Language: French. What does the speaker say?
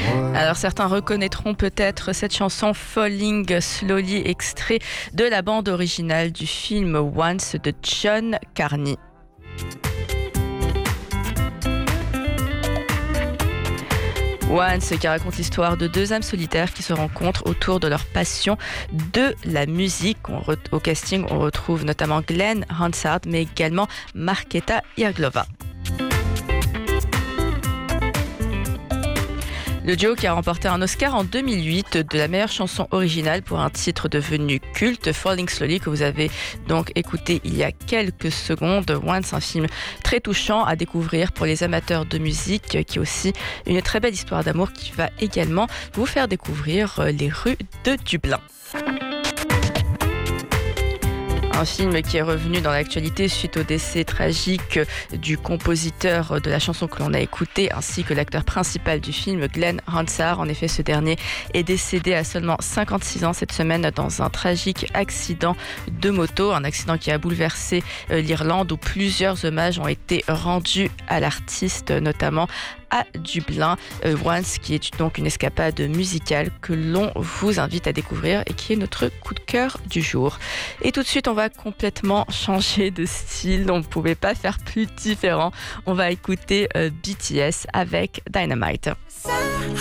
Alors certains reconnaîtront peut-être cette chanson Falling Slowly, extrait de la bande originale du film Once de John Carney. Once qui raconte l'histoire de deux âmes solitaires qui se rencontrent autour de leur passion de la musique. Au casting, on retrouve notamment Glenn Hansard, mais également Markéta Irglova. Le duo qui a remporté un Oscar en 2008 de la meilleure chanson originale pour un titre devenu culte, Falling Slowly, que vous avez donc écouté il y a quelques secondes. Once, un film très touchant à découvrir pour les amateurs de musique, qui est aussi une très belle histoire d'amour qui va également vous faire découvrir les rues de Dublin. Un film qui est revenu dans l'actualité suite au décès tragique du compositeur de la chanson que l'on a écoutée, ainsi que l'acteur principal du film, Glenn Hansard. En effet, ce dernier est décédé à seulement 56 ans cette semaine dans un tragique accident de moto. Un accident qui a bouleversé l'Irlande, où plusieurs hommages ont été rendus à l'artiste, notamment à Dublin. Once, qui est donc une escapade musicale que l'on vous invite à découvrir et qui est notre coup de cœur du jour. Et tout de suite, on va complètement changer de style. On ne pouvait pas faire plus différent. On va écouter BTS avec Dynamite.